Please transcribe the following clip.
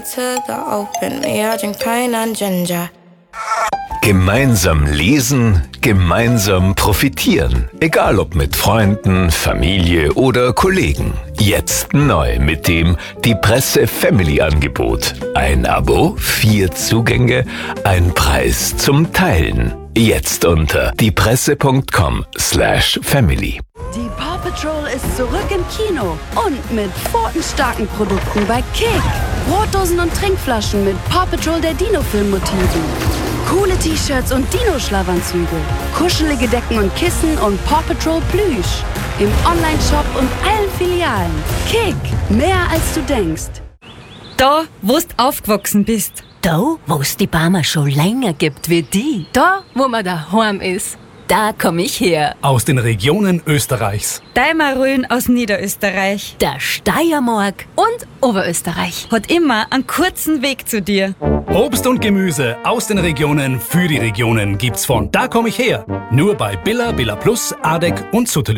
to the open. Ja, den keinen Ginger. Gemeinsam lesen, gemeinsam profitieren. Egal ob mit Freunden, Familie oder Kollegen. Jetzt neu mit dem Die Presse Family Angebot. Ein Abo, 4 Zugänge, ein Preis zum Teilen. Jetzt unter diepresse.com/family. Die Paw Patrol ist zurück im Kino und mit pfotenstarken Produkten bei Kick. Brotdosen und Trinkflaschen mit Paw Patrol der Dino-Film-Motiven. Coole T-Shirts und Dino-Schlafanzüge. Kuschelige Decken und Kissen und Paw Patrol Plüsch. Im Online-Shop und allen Filialen. Kick, mehr als du denkst. Da, wo du aufgewachsen bist. Da, wo es die Barmer schon länger gibt wie die. Da, wo man daheim ist. Da komm ich her. Aus den Regionen Österreichs. Deimarön aus Niederösterreich. Der Steiermark. Und Oberösterreich. Hat immer einen kurzen Weg zu dir. Obst und Gemüse aus den Regionen für die Regionen gibt's von Da komm ich her. Nur bei Billa, Billa Plus, Adek und Sutterlü.